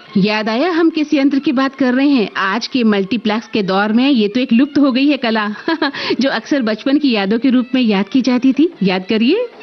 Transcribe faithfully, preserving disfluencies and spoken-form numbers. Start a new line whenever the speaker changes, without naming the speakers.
याद आया हम किस यंत्र की बात कर रहे हैं। आज के मल्टीप्लेक्स के दौर में ये तो एक लुप्त हो गई है कला जो अक्सर बचपन की यादों के रूप में याद की जाती थी। याद करिए।